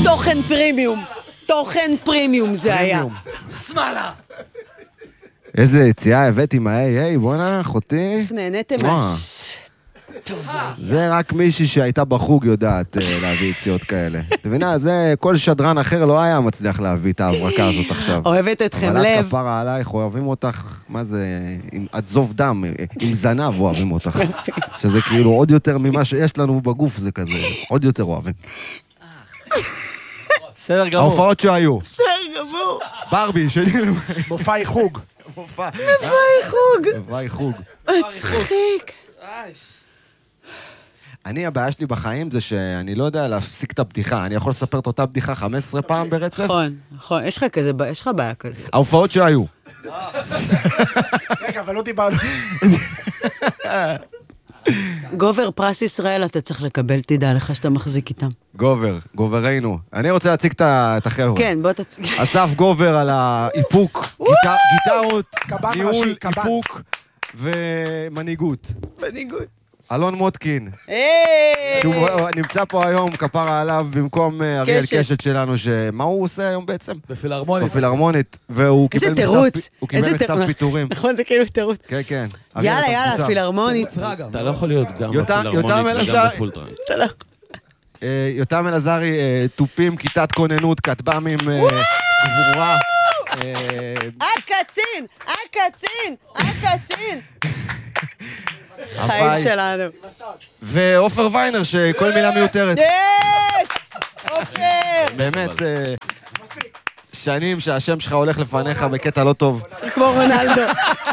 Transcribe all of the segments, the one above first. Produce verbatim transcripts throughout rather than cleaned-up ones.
תוכן פרימיום. תוכן פרימיום זה היה. שמאלה. איזה יציאה הבאתי מהאי, היי, בוא'נה, אחותי. איך נהניתם מה... זה רק מישהי שהייתה בחוג יודעת להביא יציאות כאלה. אתה מבינה, זה כל שדרן אחר לא היה מצליח להביא את ההברקה הזאת עכשיו. אוהבת אתכם אבל לב. את כפרה עלייך, אוהבים אותך, מה זה, את זוב דם, עם זנב אוהבים אותך. שזה כאילו עוד יותר ממה שיש לנו בגוף, זה כזה, עוד יותר אוהבים. בסדר גמור. ההופעות שהיו. בסדר גמור. ברבי, שלי. מופעי חוג. מופעי חוג. מופעי חוג. מצחיק. אני, הבעיה שלי בחיים זה שאני לא יודע להפסיק את הבדיחה. אני יכול לספר את אותה בדיחה חמש עשרה פעם ברצף? נכון, נכון. יש לך כזה, יש לך בעיה כזה. ההופעות שהיו. רגע, אבל לא דיברנו. גובר פרס ישראל אתה צריך לקבל, תדע לך שאתה מחזיק איתם. גובר, גוברנו. אני רוצה להציג את החבר'ה. כן, בוא תציג. אסף גובר על האיפוק, גיטרות, קב"ן ניהול, ראשי, קב"ן. איפוק ומנהיגות. בניגוד. אלון מוטקין. היי! שהוא נמצא פה היום, כפרה עליו, במקום אריאל קשת. קשת שלנו, שמה הוא עושה היום בעצם? בפילהרמונית. בפילהרמונית, והוא איזה קיבל תירוץ. מכתב- הוא קיבל איזה מכתב תירוץ. פיטורים. נכון, זה כאילו תירוץ. כן, כן. יאללה, אריאל, אתה יאללה, מפוטר. פילהרמונית. אתה לא יכול להיות גם יותם- בפילהרמונית יותם וגם אלעזר- בפולטרנק. אתה לא... אה, יותם אלעזרי, אה, טופים, כיתת כוננות, כטב"מים, אה, גבורה. אה, הקצין! הקצין! הקצין! חיים הוואי. שלנו. ועופר ויינר, שכל מילה מיותרת. יש! עופר! באמת, אה, שנים שהשם שלך הולך לפניך בקטע לא טוב. כמו רונלדו.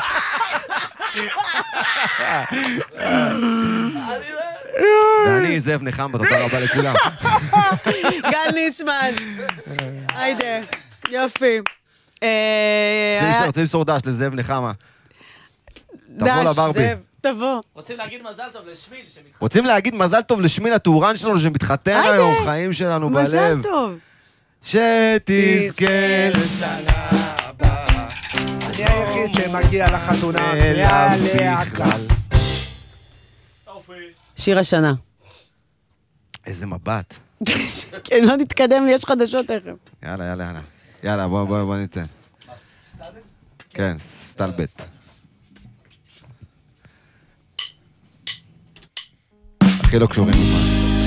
ואני זאב נחמבה, תודה רבה לכולם. גל ניסמן. היידה. יופי. אה, רוצה רוצה למסור דש לזאב נחמה. תבוא דש, לברבי. זאב, תבוא. רוצים להגיד מזל טוב לשמיל שמתחתן. רוצים להגיד מזל טוב לשמיל הטהורן שלנו שמתחתן היידה. היום, חיים שלנו בלב. מזל טוב. שתזכה לשנה הבאה. אני היחיד שמגיע לחתונה. אליו להקה. בכלל. שיר השנה. איזה מבט. כן, לא נתקדם לי, יש חדשות תכף. יאללה, יאללה, יאללה. יאללה, בוא, בוא, בוא ניתן. כן, סטלבט. הכי לא קשורים.